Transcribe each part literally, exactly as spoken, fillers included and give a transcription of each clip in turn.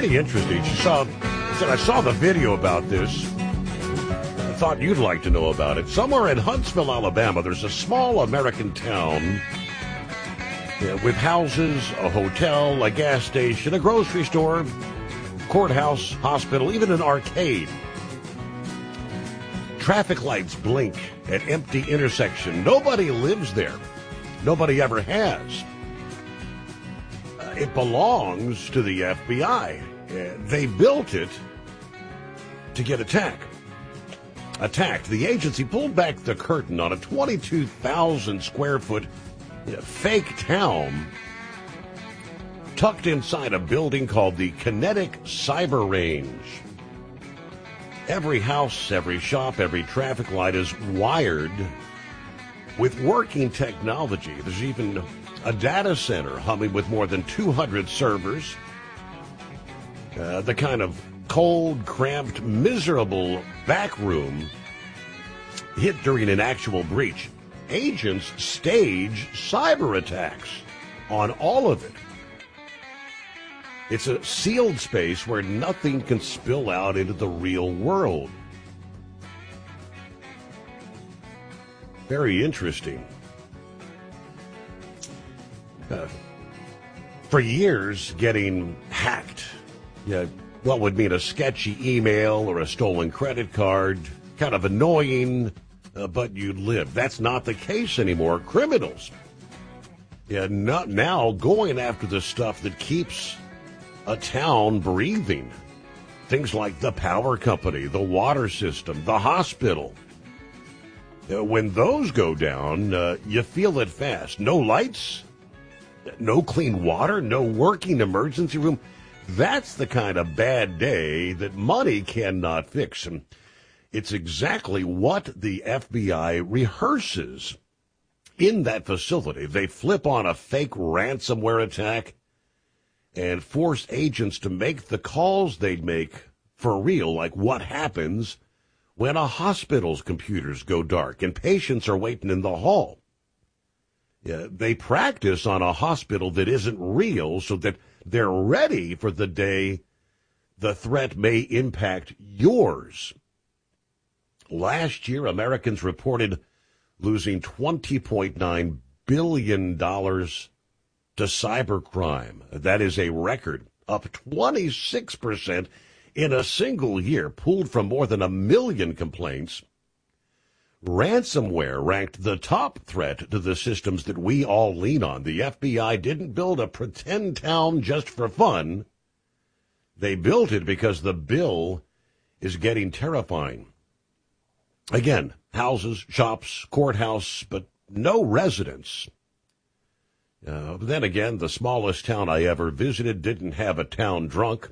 pretty interesting. She saw, said, I saw the video about this. I thought you'd like to know about it. Somewhere in Huntsville, Alabama, there's a small American town uh, with houses, a hotel, a gas station, a grocery store, courthouse, hospital, even an arcade. Traffic lights blink at empty intersection. Nobody lives there. Nobody ever has. Uh, it belongs to the F B I. Uh, they built it to get attacked. Attacked. The agency pulled back the curtain on a twenty-two thousand square foot uh, fake town tucked inside a building called the Kinetic Cyber Range. Every house, every shop, every traffic light is wired with working technology. There's even a data center humming with more than two hundred servers. Uh, the kind of cold, cramped, miserable back room hit during an actual breach. Agents stage cyber attacks on all of it. It's a sealed space where nothing can spill out into the real world. Very interesting. Uh, for years, getting hacked, yeah, what would mean a sketchy email or a stolen credit card, kind of annoying, uh, but you'd live. That's not the case anymore. Criminals, yeah, not now going after the stuff that keeps a town breathing. Things like the power company, the water system, the hospital. Uh, when those go down, uh, you feel it fast. No lights, no clean water, no working emergency room. That's the kind of bad day that money cannot fix. And it's exactly what the F B I rehearses in that facility. They flip on a fake ransomware attack and force agents to make the calls they'd make for real, like what happens when a hospital's computers go dark and patients are waiting in the hall. Yeah, they practice on a hospital that isn't real so that they're ready for the day the threat may impact yours. Last year, Americans reported losing twenty point nine billion dollars to cybercrime. That is a record, up twenty-six percent in a single year, pulled from more than a million complaints. Ransomware ranked the top threat to the systems that we all lean on. The F B I didn't build a pretend town just for fun. They built it because the bill is getting terrifying. Again, houses, shops, courthouse, but no residents. Uh, but then again, the smallest town I ever visited didn't have a town drunk.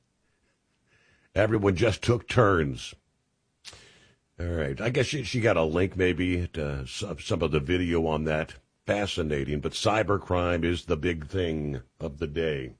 Everyone just took turns. All right. I guess she, she got a link maybe to some of the video on that. Fascinating. But cybercrime is the big thing of the day.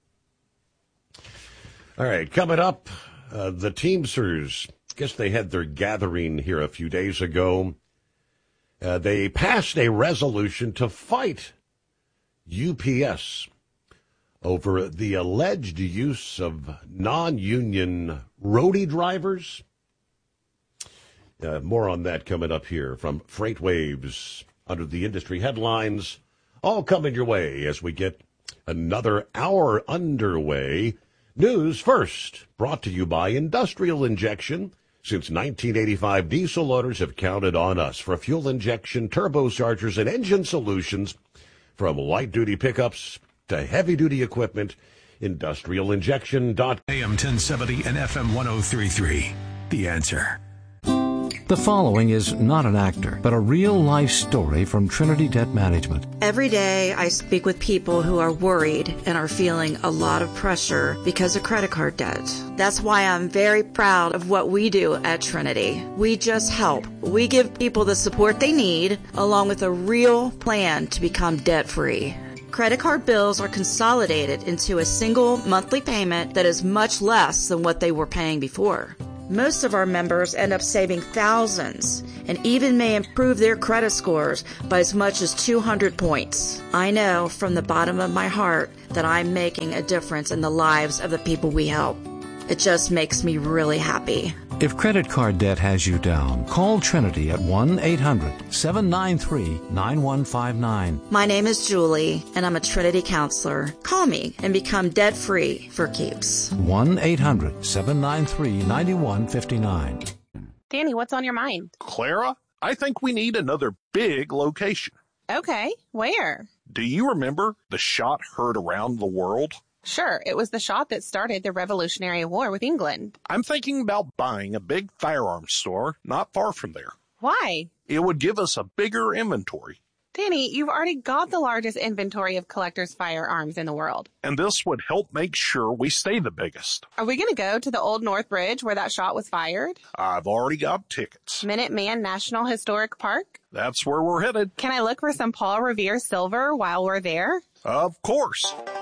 All right. Coming up, uh, the Teamsters, I guess they had their gathering here a few days ago. Uh, they passed a resolution to fight U P S over the alleged use of non-union roadie drivers. Uh, more on that coming up here from Freight Waves under the industry headlines. All coming your way as we get another hour underway. News first, brought to you by Industrial Injection. Since nineteen eighty-five, diesel owners have counted on us for fuel injection, turbochargers, and engine solutions. From light-duty pickups to heavy-duty equipment, industrial injection dot com. A M ten seventy and F M one oh three point three. The Answer. The following is not an actor, but a real-life story from Trinity Debt Management. Every day I speak with people who are worried and are feeling a lot of pressure because of credit card debt. That's why I'm very proud of what we do at Trinity. We just help. We give people the support they need, along with a real plan to become debt-free. Credit card bills are consolidated into a single monthly payment that is much less than what they were paying before. Most of our members end up saving thousands and even may improve their credit scores by as much as two hundred points. I know from the bottom of my heart that I'm making a difference in the lives of the people we help. It just makes me really happy. If credit card debt has you down, call Trinity at one eight hundred seven nine three nine one five nine. My name is Julie, and I'm a Trinity counselor. Call me and become debt-free for keeps. one eight hundred seven nine three nine one five nine. Danny, what's on your mind? Clara, I think we need another big location. Okay, where? Do you remember the shot heard around the world? Sure, it was the shot that started the Revolutionary War with England. I'm thinking about buying a big firearms store not far from there. Why? It would give us a bigger inventory. Danny, you've already got the largest inventory of collectors' firearms in the world. And this would help make sure we stay the biggest. Are we going to go to the Old North Bridge where that shot was fired? I've already got tickets. Minuteman National Historic Park? That's where we're headed. Can I look for some Paul Revere silver while we're there? Of course.